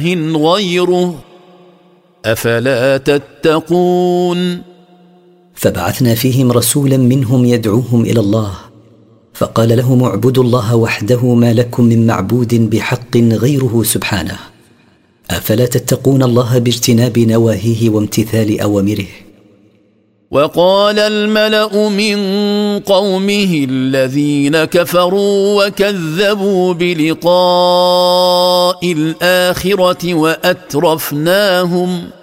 غيره أفلا تتقون. فبعثنا فيهم رسولا منهم يدعوهم إلى الله، فقال لهم اعبدوا الله وحده ما لكم من معبود بحق غيره سبحانه، أفلا تتقون الله باجتناب نواهيه وامتثال أوامره. وقال الملأ من قومه الذين كفروا وكذبوا بلقاء الآخرة